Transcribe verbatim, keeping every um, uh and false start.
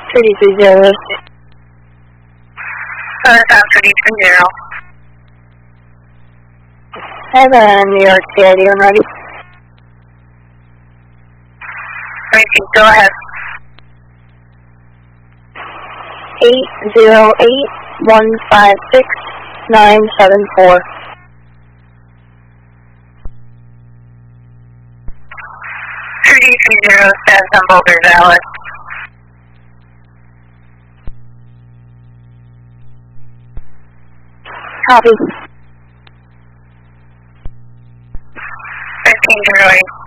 three three zero. Southern Town three three zero. Have New York C I D when ready. Ready, go ahead. eight zero eight one five six nine seven four. three three zero stands on Boulder Valley. Copy. thirteen zero eight.